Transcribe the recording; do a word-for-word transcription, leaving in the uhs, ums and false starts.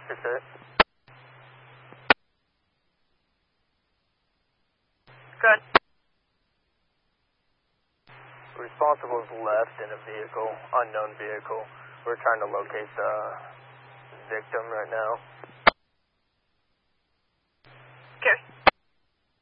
That's it. Good. Responsible is left in a vehicle, unknown vehicle. We're trying to locate the victim right now.